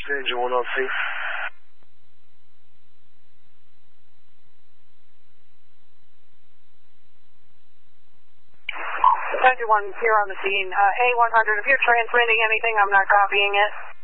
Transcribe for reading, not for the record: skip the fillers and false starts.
engine 1 on scene. One here on the scene. A100, if you're transmitting anything, I'm not copying it.